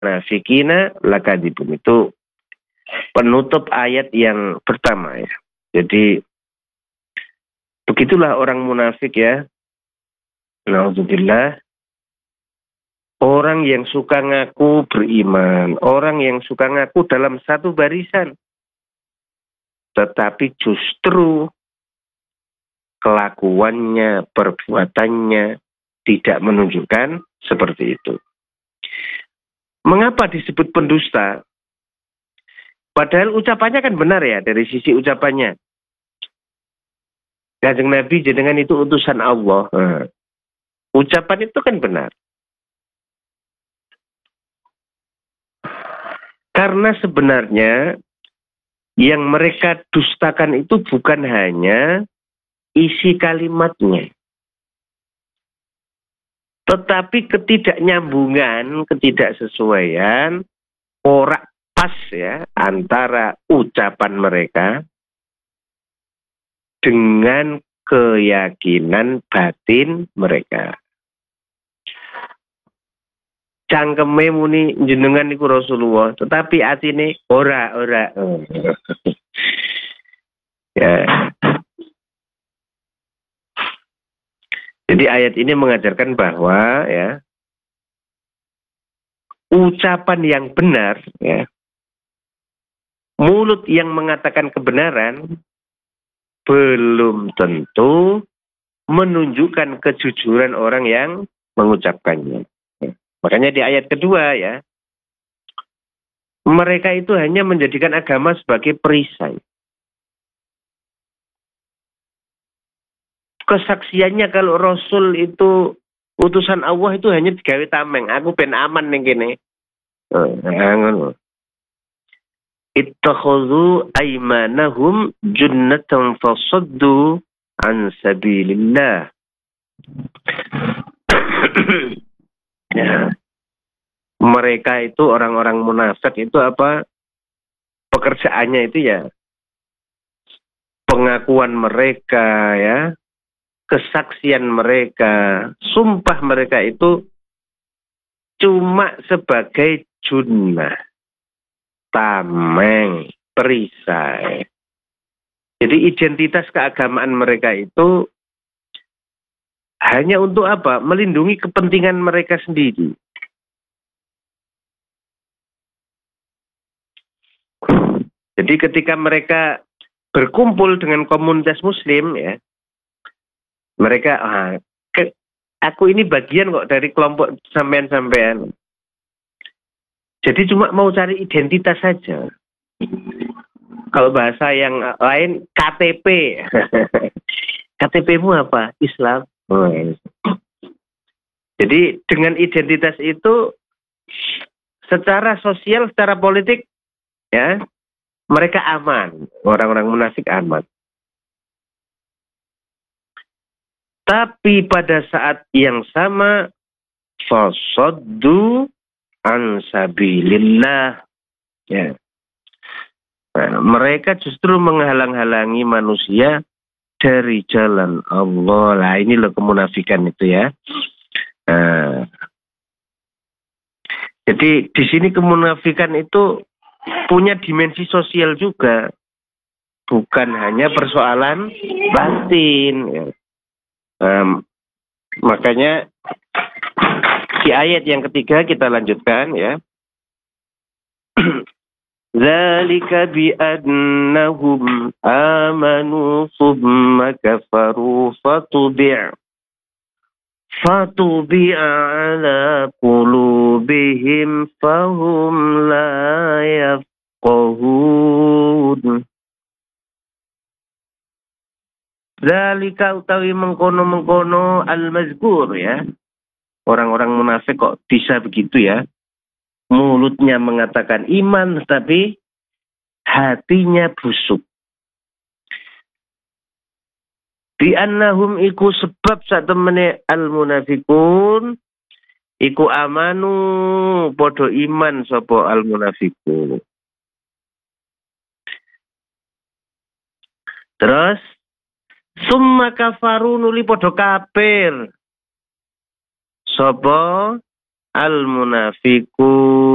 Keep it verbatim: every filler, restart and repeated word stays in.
munafiqina lakadzibun. Itu penutup ayat yang pertama ya. Jadi begitulah orang munafik ya. Nauzubillah. Orang yang suka ngaku beriman, orang yang suka ngaku dalam satu barisan, tetapi justru kelakuannya, perbuatannya tidak menunjukkan seperti itu. Mengapa disebut pendusta? Padahal ucapannya kan benar ya, dari sisi ucapannya. Kanjeng Nabi jenengan itu utusan Allah. Nah, ucapan itu kan benar. Karena sebenarnya yang mereka dustakan itu bukan hanya isi kalimatnya, tetapi ketidaknyambungan, ketidaksesuaian, porak pas ya antara ucapan mereka dengan keyakinan batin mereka. Cangkeme muni jenengan niku Rasulullah, tetapi atine ora ora. Ya. Jadi ayat ini mengajarkan bahwa ya ucapan yang benar ya, mulut yang mengatakan kebenaran belum tentu menunjukkan kejujuran orang yang mengucapkannya. Makanya di ayat kedua ya, mereka itu hanya menjadikan agama sebagai perisai. Kesaksiannya kalau Rasul itu utusan Allah itu hanya digawe tameng. Aku ben aman ning kene. Ngono. Ittakhadhu aymanahum junnatan fasaddu an sabilillah. Ya. Mereka itu orang-orang munafik itu apa? Pekerjaannya itu ya pengakuan mereka ya, kesaksian mereka, sumpah mereka itu cuma sebagai junnah, tameng, perisai. Jadi identitas keagamaan mereka itu hanya untuk apa? Melindungi kepentingan mereka sendiri. Jadi ketika mereka berkumpul dengan komunitas muslim ya, mereka ah, ke, aku ini bagian kok dari kelompok sampean-sampean. Jadi cuma mau cari identitas saja. Kalau bahasa yang lain K T P. K T P-mu apa? Islam. Oh, jadi dengan identitas itu secara sosial, secara politik ya mereka aman, orang-orang munafik aman. Tapi pada saat yang sama fasaddu an sabilillah ya. Nah, mereka justru menghalang-halangi manusia dari jalan Allah. Lah ini loh kemunafikan itu ya. Nah, jadi di sini kemunafikan itu punya dimensi sosial juga, bukan hanya persoalan batin. Ya. Um, makanya di ayat yang ketiga kita lanjutkan ya. Dzalika bi annahum amanu tsumma kafaru fatubi' fatubi'a ala qulubihim fahum la yafqahun. Dzalika utawi mengkono-mengkono al-mazkur ya. Orang-orang munafik kok bisa begitu ya. Mulutnya mengatakan iman, tapi hatinya busuk. Bi annahum iku sebab sak temene al-munafikun iku amanu podo iman sapa al-munafikun. Terus summa kafaru nuli podo kafir sapa al-munafikun.